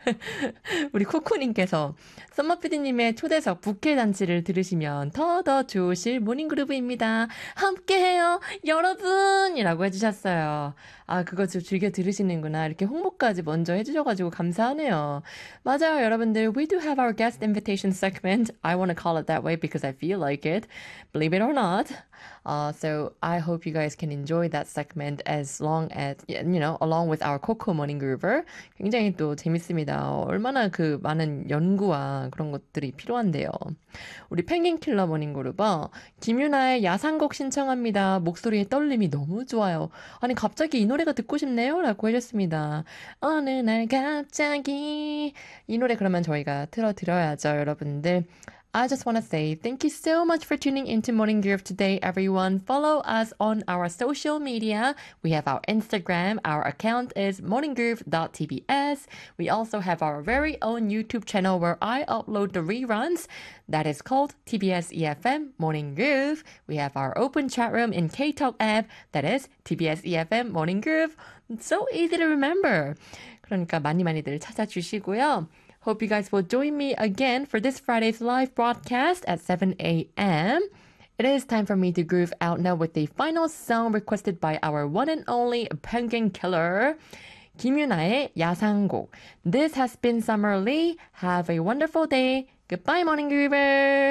우리 코코님께서 썸머피디님의 초대석 부캐 잔치를 들으시면 더 좋으실 모닝그루브입니다. 함께해요, 여러분! 이라고 해주셨어요. 아, 그거 좀 즐겨 들으시는구나. 이렇게 홍보까지 먼저 해주셔가지고 감사하네요. 맞아요, 여러분들. We do have our guest invitation segment. I want to call it that way because I feel like it. Believe it or not. So I hope you guys can enjoy that segment as long as, along with our Coco Morning Groover. 굉장히 또 재밌습니다. 얼마나 그 많은 연구와 그런 것들이 필요한데요. 우리 펭귄킬러 모닝그루버 김유나의 야상곡 신청합니다. 목소리의 떨림이 너무 좋아요. 아니 갑자기 이 노래가 듣고 싶네요 라고 해줬습니다. 어느 날 갑자기 이 노래 그러면 저희가 틀어드려야죠 여러분들. I just want to say thank you so much for tuning into Morning Groove today, everyone. Follow us on our social media. We have our Instagram. Our account is morninggroove.tbs. We also have our very own YouTube channel where I upload the reruns. That is called TBS EFM Morning Groove. We have our open chat room in KTalk app. That is TBS EFM Morning Groove. It's so easy to remember. 그러니까 많이들 찾아주시고요. Hope you guys will join me again for this Friday's live broadcast at 7 a.m. It is time for me to groove out now with the final song requested by our one and only Penguin Killer, 김유나의 야상곡. This has been Summer Lee. Have a wonderful day. Goodbye, Morning Groover!